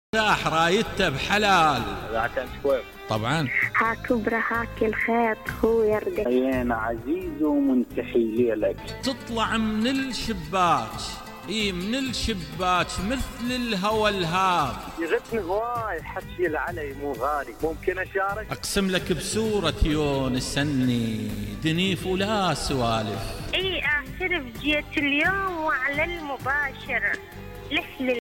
ساح رايته بحلال. عشان شوي طبعا ها كبرى هاك الخيط هو يردك. انا عزيز ومنتحي لك. تطلع من الشباك، من الشباك مثل الهوى الهاب. يغثني هواي حكي العلي مو غالي، ممكن اشارك؟ اقسم لك بسورة يونس سني دنيف ولا سوالف. اعترف جيت اليوم وعلى المباشر لحل